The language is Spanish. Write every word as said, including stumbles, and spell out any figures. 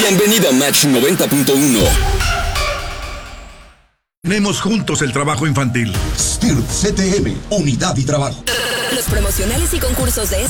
Bienvenido a Match noventa punto uno. Tenemos juntos el trabajo infantil. S T I R C T M, Unidad y Trabajo. Los promocionales y concursos de